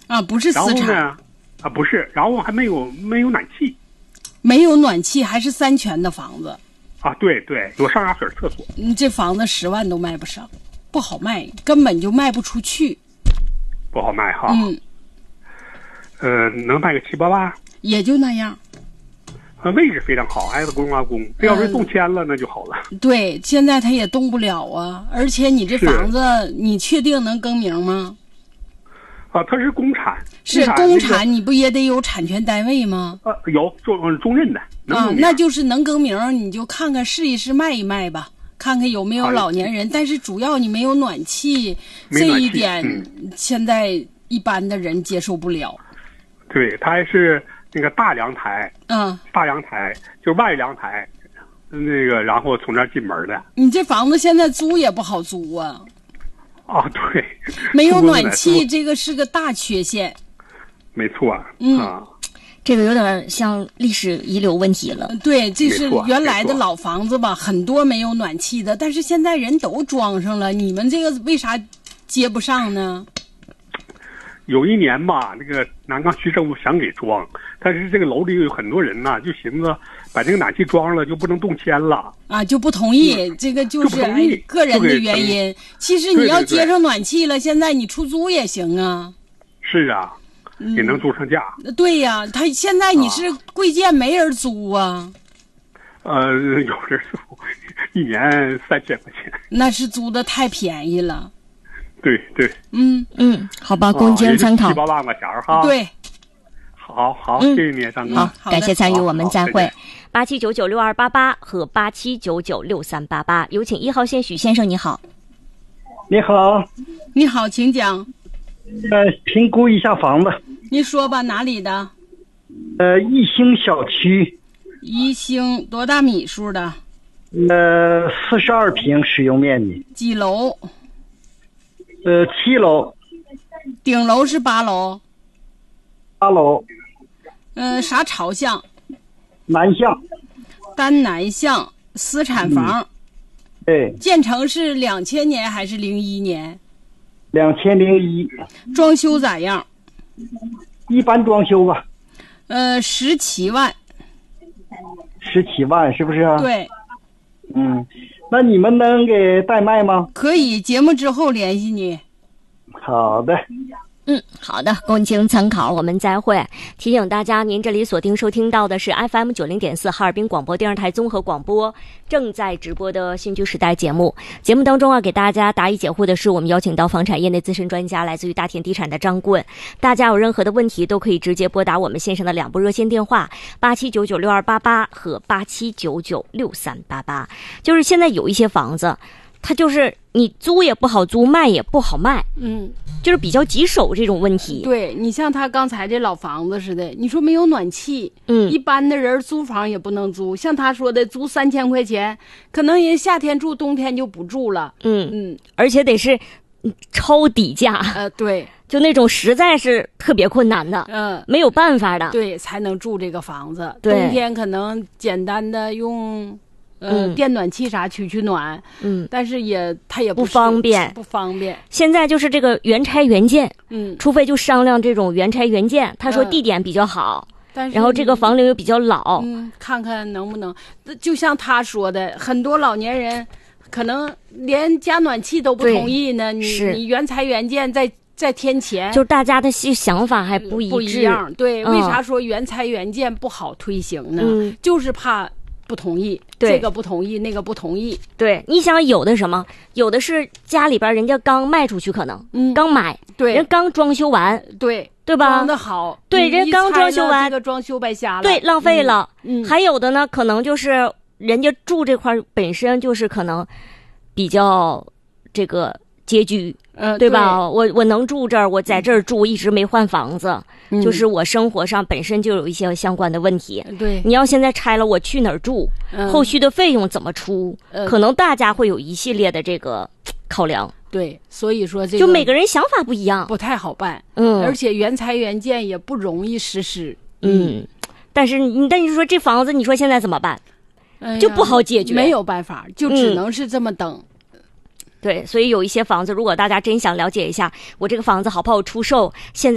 啊，不是私然后产。 呢，不是，然后还没有暖气。 没有暖气，还是3全的房子。 啊，对对，有上下水厕所。 这房子10万都卖不上，不好卖，根本就卖不出去。 不好卖哈。能卖个7、8万。 也就那样。 位置非常好，挨着公安宫。这要是动迁了，那就好了。 对，现在它也动不了啊。而且你这房子，你确定能更名吗？ 它是公产。 是公产，你不也得有产权单位吗？ 有中任的，能那就是能更名，你就看看试一试卖一卖吧，看看有没有老年人。但是主要你没有暖气，这一点现在一般的人接受不了。 对，它还是那个大阳台，大阳台就是外阳台，那个然后从那儿进门的。你这房子现在租也不好租啊。 对， 没有暖气，这个是个大缺陷。 没错。 这个有点像历史遗留问题了。 对，这是原来的老房子吧，很多没有暖气的，但是现在人都装上了，你们这个为啥接不上呢？ 有一年吧，那个南岗区政府想给装，但是这个楼里有很多人呐，就寻思把这个暖气装了就不能动迁了就不同意。这个就是个人的原因。其实你要接上暖气了，现在你出租也行啊。 是啊，也能租上价。 对呀，他现在你是贵贱没人租啊。 有人租1年3000块钱， 那是租的太便宜了。 对对。 好吧，供经参考。 7、8万块钱哈。 对。 好，谢谢你，张哥。 好，感谢参与，我们再会。 87996288和87996388，有请1号线许先生，你好。 你好。 你好，请讲。 评估一下房子。 你说吧，哪里的？ 一星小区。 一星多大米数的 ？42平使用面积。 几楼 ？7楼。 顶楼是8楼 ？8楼。 啥朝向？ 南向。 单南向，私产房。 对。 建成是2000年还是01年 ？2001。 装修咋样？ 一般装修吧。 17万。 17万是不是啊？ 对。 那你们能给代卖吗？ 可以，节目之后联系你。 好的。 好的，供经参考，我们再会。提醒大家，您这里锁定收听到的是 FM 90.4哈尔滨广播电视台综合广播正在直播的新居时代节目。节目当中给大家答疑解惑的是我们邀请到房产业内资深专家，来自于大田地产的张棍。大家有任何的问题都可以直接拨打我们线上的2部热线电话87996288和87996388。就是现在有一些房子，它就是你租也不好租，卖也不好卖，就是比较棘手这种问题。 对，你像他刚才这老房子似的，你说没有暖气，一般的人租房也不能租。像他说的，租3000块钱，可能人夏天住，冬天就不住了。 而且得是超底价。 对， 就那种实在是特别困难的，没有办法的， 对，才能住这个房子。 对， 冬天可能简单的用。电暖气啥取暖，但是它也不方便，现在就是这个原拆原建，除非就商量这种原拆原建。他说地点比较好，然后这个房龄又比较老， 看看能不能。就像他说的，很多老年人可能连加暖气都不同意呢。你原拆原建再添钱， 就大家的想法还不一样。对，为啥说原拆原建不好推行呢？就是怕。不同意，这个不同意，那个不同意。 对，你想有的是家里边人家刚卖出去，可能刚买， 对， 人刚装修完， 对吧？ 装的好， 对，人刚装修完， 这个装修白瞎了， 对，浪费了。还有的呢，可能就是人家住这块本身就是可能比较这个拮据。对吧？我能住这儿，我在这儿住，一直没换房子，就是我生活上本身就有一些相关的问题。 对， 你要现在拆了，我去哪儿住？后续的费用怎么出？可能大家会有一系列的这个考量。 对，所以说这个就每个人想法不一样， 不太好办。而且原拆原建也不容易实施。 但是你说这房子，你说现在怎么办？就不好解决， 没有办法，就只能是这么等。 对，所以有一些房子，如果大家真想了解一下我这个房子好不好出售，现在